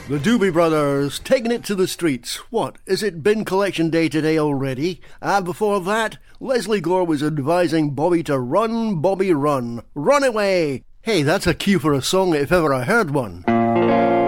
The Doobie Brothers, taking it to the streets. What, is it bin collection day today already? And before that, Leslie Gore was advising Bobby to run, Bobby, run. Run away! Hey, that's a cue for a song if ever I heard one.